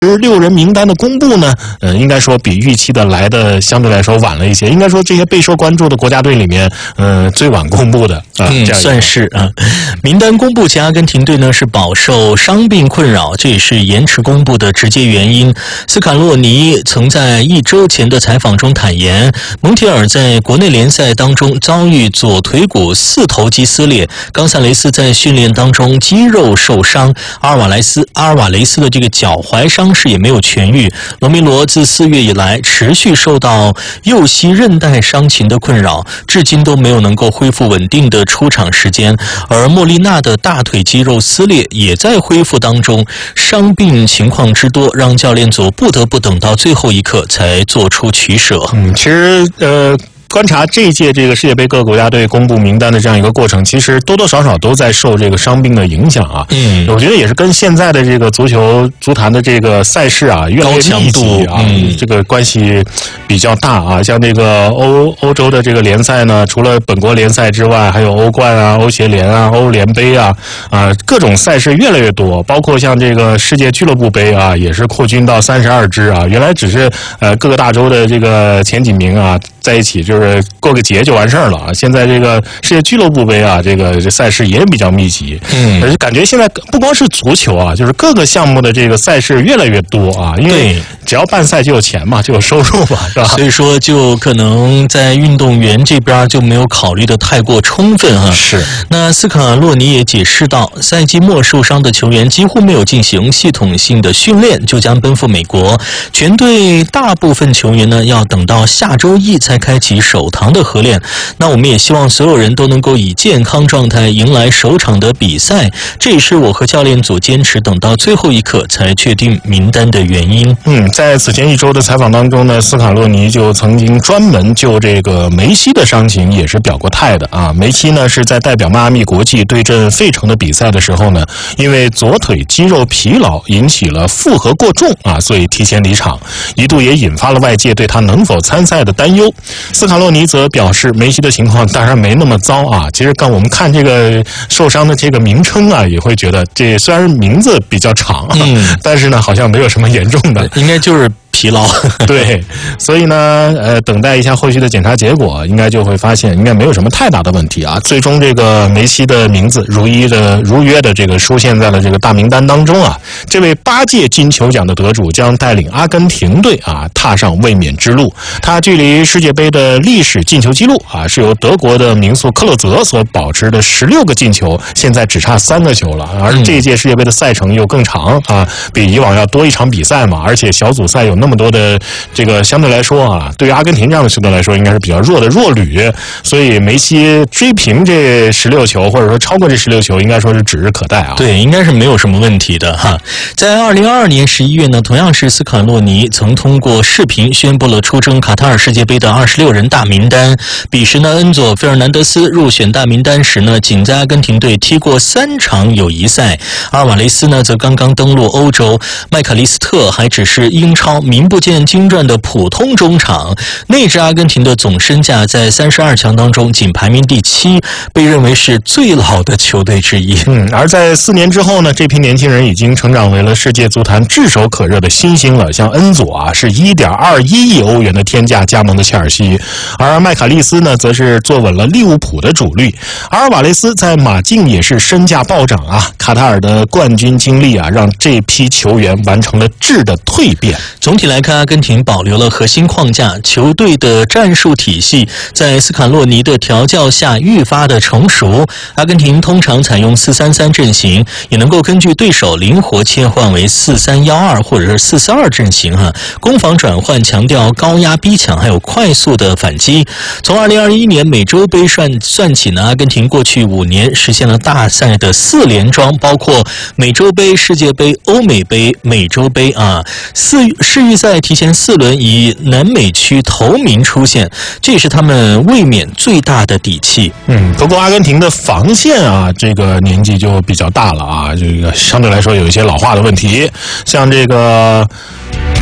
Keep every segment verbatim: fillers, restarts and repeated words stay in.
十六人名单的公布呢，呃，应该说比预期的来的相对来说晚了一些。应该说这些备受关注的国家队里面，呃，最晚公布的啊， 嗯， 这样算是啊。名单公布前，阿根廷队呢是饱受伤病困扰，这也是延迟公布的直接原因。斯卡洛尼曾在一周前的采访中坦言，蒙铁尔在国内联赛当中遭遇左腿骨四头肌撕裂，冈萨雷斯在训练当中肌肉受伤，阿尔瓦莱斯阿尔瓦雷斯的这个脚踝伤势也没有痊愈。罗梅罗自四月以来持续受到右膝韧带伤情的困扰，至今都没有能够恢复稳定的出场时间。而莫利纳的大腿肌肉撕裂也在恢复当中，伤病情况之多，让教练组不得不等到最后一刻才做出取舍。 嗯，其实呃。观察这一届这个世界杯各个国家队公布名单的这样一个过程，其实多多少少都在受这个伤病的影响啊。嗯，我觉得也是跟现在的这个足球足坛的这个赛事啊越来越密集啊，嗯、这个关系比较大啊。像这个欧欧洲的这个联赛呢，除了本国联赛之外，还有欧冠啊、欧协联啊、欧联杯啊啊，各种赛事越来越多。包括像这个世界俱乐部杯啊，也是扩军到三十二支啊。原来只是呃各个大洲的这个前几名啊在一起，就是就是过个节就完事儿了啊！现在这个世界俱乐部杯啊，这个这赛事也比较密集，嗯，感觉现在不光是足球啊，就是各个项目的这个赛事越来越多啊，因为只要办赛就有钱嘛，就有收入嘛，是吧？ 所以说，就可能在运动员这边就没有考虑的太过充分哈。 是。 那斯卡洛尼也解释到，赛季末受伤的球员几乎没有进行系统性的训练，就将奔赴美国。全队大部分球员呢，要等到下周一才开启首堂的合练。那我们也希望所有人都能够以健康状态迎来首场的比赛，这也是我和教练组坚持等到最后一刻才确定名单的原因。 嗯，在此前一周的采访当中呢，斯卡洛尼就曾经专门就这个梅西的伤情也是表过态的啊。梅西呢是在代表迈阿密国际对阵费城的比赛的时候呢，因为左腿肌肉疲劳引起了负荷过重啊，所以提前离场，一度也引发了外界对他能否参赛的担忧。斯卡洛尼则表示，梅西的情况当然没那么糟啊。其实刚我们看这个受伤的这个名称啊，也会觉得这虽然名字比较长，嗯，但是呢好像没有什么严重的， 应该就是疲劳。 对，所以呢，呃，等待一下后续的检查结果，应该就会发现应该没有什么太大的问题啊。最终这个梅西的名字如一的如约的这个出现在了这个大名单当中啊。这位八届金球奖的得主将带领阿根廷队啊踏上卫冕之路。他距离世界杯的历史进球纪录啊是由德国的名宿克洛泽所保持的十六个进球，现在只差三个球了。而这一届世界杯的赛程又更长啊，比以往要多一场比赛嘛，而且小组赛有那么多的这个相对来说啊，对于阿根廷这样的球队来说，应该是比较弱的弱旅，所以梅西追平这十六球，或者说超过这十六球，应该说是指日可待啊。 对，应该是没有什么问题的哈。在二零二二年十一月呢，同样是斯卡洛尼曾通过视频宣布了出征卡塔尔世界杯的二十六人大名单。彼时呢，恩佐·费尔南德斯入选大名单时呢，仅在阿根廷队踢过三场友谊赛。阿尔瓦雷斯呢，则刚刚登陆欧洲，麦卡利斯特还只是英超名不见经传的普通中场。那支阿根廷的总身价在三十二强当中仅排名第七，被认为是最老的球队之一。 嗯，而在四年之后呢，这批年轻人已经成长为了世界足坛炙手可热的新星了。像恩佐啊，是 一点二一亿欧元的天价加盟的切尔西，而麦卡利斯呢，则是坐稳了利物浦的主力。阿尔瓦雷斯在马竞也是身价暴涨啊。卡塔尔的冠军经历啊，让这批球员完成了质的蜕变。 总体来看，阿根廷保留了核心框架，球队的战术体系在斯卡洛尼的调教下愈发的成熟。阿根廷通常采用四三三阵型，也能够根据对手灵活切换为四三一二或者是四四二阵型哈。攻防转换强调高压逼抢，还有快速的反击。从二零二一年美洲杯算算起呢，阿根廷过去五年实现了大赛的四连庄，包括美洲杯、世界杯、欧美杯、美洲杯啊。四世预赛提前四轮以南美区头名出现，这也是他们卫冕最大的底气。 嗯，不过阿根廷的防线啊，这个年纪就比较大了啊，这个相对来说有一些老化的问题，像这个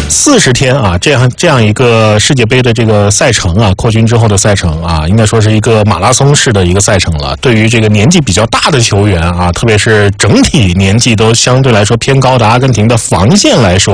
四十天啊，这样这样一个世界杯的这个赛程啊，扩军之后的赛程啊，应该说是一个马拉松式的一个赛程了。对于这个年纪比较大的球员啊，特别是整体年纪都相对来说偏高的阿根廷的防线来说，